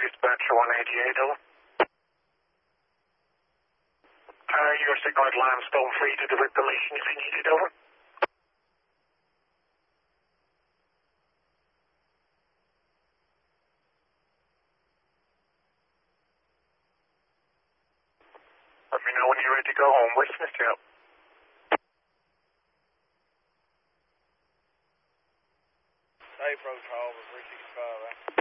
dispatcher 188, over. Your signal at Limestone free to direct the mission if you need it, over. Let me know when you're ready to go home, Westminster. Hey, Protocol, 365,